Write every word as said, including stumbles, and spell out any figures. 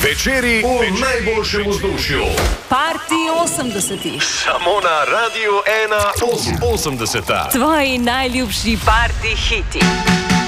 Večeri v najboljšem vzdušju. Parti osemdesetih. Samo na Radiu ena osemdeseta. Tvoji najljubši parti hiti.